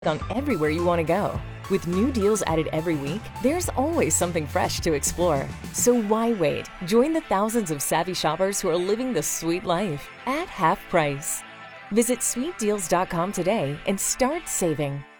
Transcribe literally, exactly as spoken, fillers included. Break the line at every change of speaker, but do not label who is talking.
on everywhere you want to go. With new deals added every week, there's always something fresh to explore. So why wait? Join the thousands of savvy shoppers who are living the sweet life at half price. Visit sweet deals dot com today and start saving.